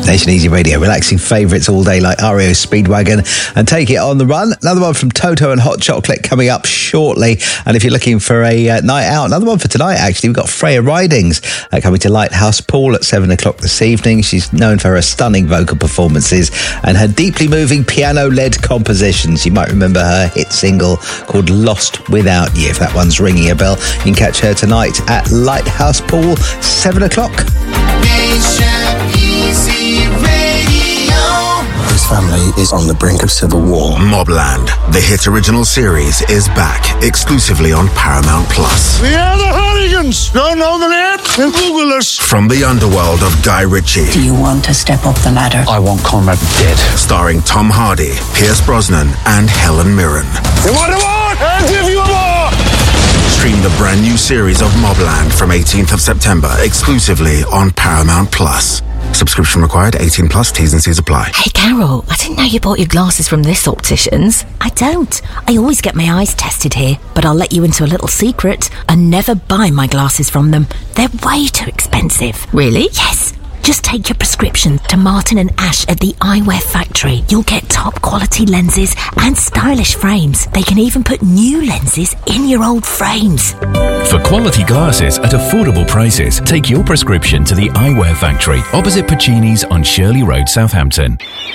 Nation Easy Radio, relaxing favourites all day like REO Speedwagon and Take It on the Run. Another one from Toto and Hot Chocolate coming up shortly. And if you're looking for a night out, another one for tonight, actually, we've got Freya Ridings coming to Lighthouse Pool at 7 o'clock this evening. She's known for her stunning vocal performances and her deeply moving piano-led compositions. You might remember her hit single called Lost Without You. If that one's ringing a bell, you can catch her tonight at Lighthouse Pool, 7 o'clock. His family is on the brink of civil war. Mobland, the hit original series, is back exclusively on Paramount Plus. We are the Hooligans. Don't know the name? Then Google us. From the underworld of Guy Ritchie. Do you want to step up the ladder? I want Conrad dead. Starring Tom Hardy, Pierce Brosnan, and Helen Mirren. You want a war? I'll give you a war. Stream the brand new series of Mobland from 18th of September exclusively on Paramount Plus. Subscription required, 18 plus, T's and C's apply. Hey Carol, I didn't know you bought your glasses from this optician's. I don't. I always get my eyes tested here, but I'll let you into a little secret. I never buy my glasses from them. They're way too expensive. Really? Yes. Just take your prescription to Martin and Ash at the Eyewear Factory. You'll get top quality lenses and stylish frames. They can even put new lenses in your old frames. For quality glasses at affordable prices, take your prescription to the Eyewear Factory, opposite Pacini's on Shirley Road, Southampton.